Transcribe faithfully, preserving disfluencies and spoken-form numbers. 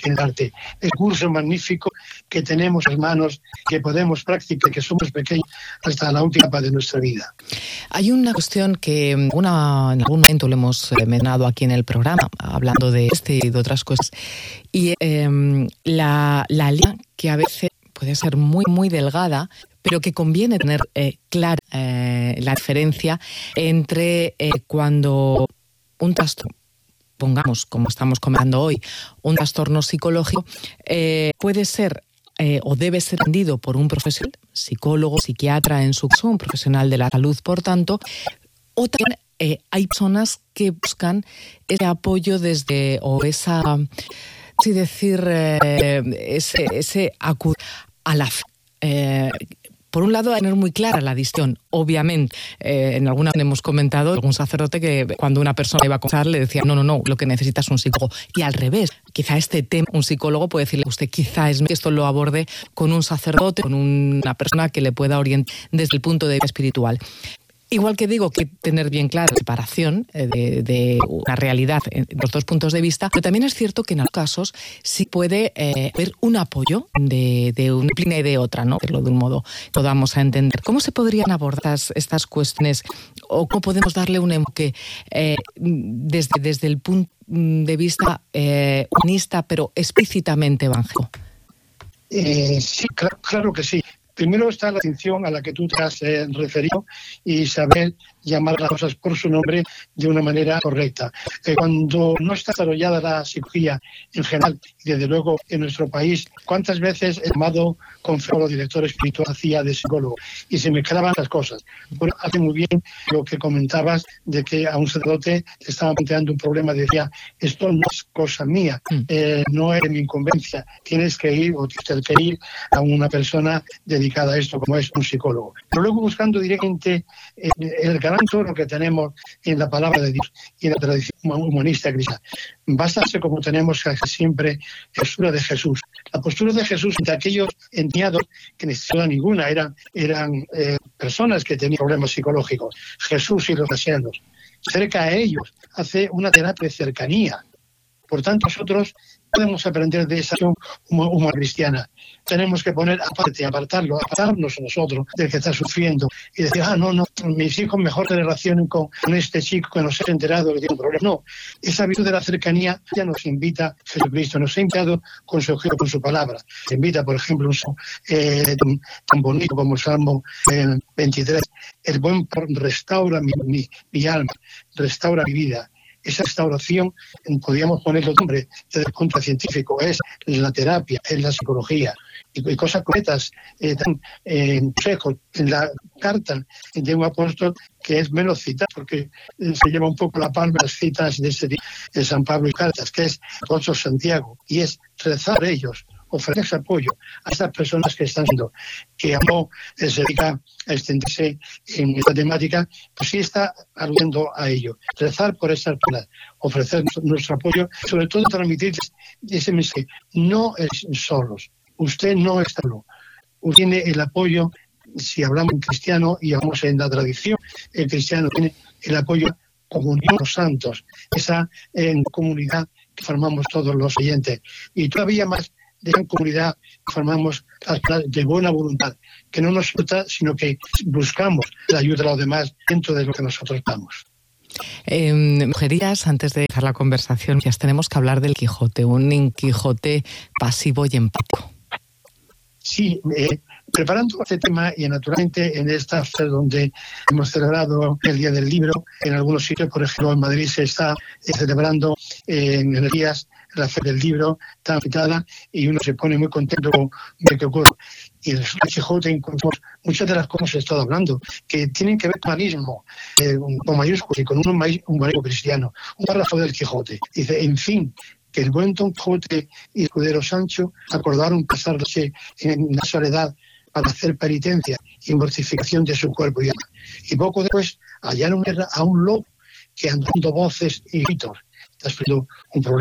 en el arte. Es un curso magnífico que tenemos en manos, que podemos practicar, que somos pequeños hasta la última etapa de nuestra vida. Hay una cuestión que una, en algún momento lo hemos mencionado aquí en el programa, hablando de este y de otras cosas, y eh, la, la línea que a veces puede ser muy, muy delgada, pero que conviene tener eh, clara eh, la diferencia entre eh, cuando un trastorno, pongamos, como estamos comentando hoy, un trastorno psicológico, eh, puede ser eh, o debe ser atendido por un profesional, psicólogo, psiquiatra en su caso, un profesional de la salud, por tanto, o también eh, hay personas que buscan ese apoyo desde, o esa, así decir, eh, ese, ese acudir a la fe. Eh, Por un lado, hay que tener muy clara la distinción. Obviamente, eh, en alguna vez hemos comentado algún sacerdote que cuando una persona iba a confesar le decía, no, no, no, lo que necesita es un psicólogo. Y al revés, quizá este tema, un psicólogo puede decirle, usted quizá es que esto lo aborde con un sacerdote, con una persona que le pueda orientar desde el punto de vista espiritual. Igual que digo que tener bien clara la separación de, de una realidad en los dos puntos de vista, pero también es cierto que en algunos casos sí puede eh, haber un apoyo de, de una disciplina y de otra, ¿no? Verlo de un modo que podamos entender. ¿Cómo se podrían abordar estas, estas cuestiones o cómo podemos darle un enfoque eh, desde, desde el punto de vista eh, humanista, pero explícitamente evangélico? Eh, sí, claro, claro que sí. Primero está la distinción a la que tú te has eh, referido y saber llamar las cosas por su nombre de una manera correcta. Eh, cuando no está desarrollada la psicología en general, y desde luego en nuestro país, ¿cuántas veces he llamado con fe a los directores espirituales hacía de psicólogo? Y se mezclaban las cosas. Bueno, hace muy bien lo que comentabas de que a un sacerdote le estaban planteando un problema, decía, esto no es cosa mía, eh, no es mi incumbencia, tienes que ir o tienes que ir a una persona de dedicada a esto como es un psicólogo. Pero luego buscando directamente eh, el gran tesoro que tenemos en la palabra de Dios y en la tradición humanista cristiana. Bastase como tenemos siempre la postura de Jesús. La postura de Jesús entre aquellos enviados que ni siquiera ninguna eran, eran eh, personas que tenían problemas psicológicos. Jesús y los ancianos. Cerca a ellos hace una terapia de cercanía. Por tanto, nosotros podemos aprender de esa acción humana cristiana. Tenemos que poner aparte, apartarlo, apartarnos nosotros del que está sufriendo y decir, ah, no, no, mis hijos mejor se relacionen con, con este chico que nos ha enterado que tiene un problema. No, esa virtud de la cercanía ya nos invita Jesucristo, nos ha invitado con su Hijo, con su palabra. Nos invita, por ejemplo, un salmo eh, tan, tan bonito como el Salmo eh, veintitrés. El buen restaura mi, mi, mi alma, restaura mi vida. Esa restauración, podríamos ponerlo nombre desde el punto científico, es la terapia, es la psicología. Y, y cosas concretas, eh, eh, consejos, en la carta de un apóstol que es menos citada, porque eh, se lleva un poco la palma las citas de este tipo, de San Pablo y cartas, que es el apóstol Santiago, y es rezar a ellos, ofrecer apoyo a estas personas que están siendo, que no eh, se dedica a extenderse en esta temática, pues sí está aludiendo a ello. Rezar por esas personas, ofrecer nuestro apoyo, sobre todo transmitirles ese mensaje. No es solos, usted no está solo, usted tiene el apoyo, si hablamos en cristiano y hablamos en la tradición, el cristiano tiene el apoyo comunión con los santos, esa en comunidad que formamos todos los oyentes. Y todavía más de gran comunidad formamos de buena voluntad, que no nos falta, sino que buscamos la ayuda de los demás dentro de lo que nosotros damos. Eh, mujerías, antes de dejar la conversación, ya tenemos que hablar del Quijote, un Quijote pasivo y empático. Sí, eh, preparando este tema y naturalmente en esta fe donde hemos celebrado el Día del Libro, en algunos sitios, por ejemplo en Madrid se está eh, celebrando eh, en energías la fe del libro tan citada y uno se pone muy contento de que ocurre. Y en el Quijote encontramos muchas de las cosas que he estado hablando, que tienen que ver con humanismo, eh, con mayúsculas y con un humanismo cristiano. Un párrafo del Quijote dice, en fin, que el buen Don Quijote y el escudero Sancho acordaron pasarse en la soledad para hacer penitencia y mortificación de su cuerpo y alma. Y poco después hallaron a un lobo que andando voces y gritos. Está esperando un problema.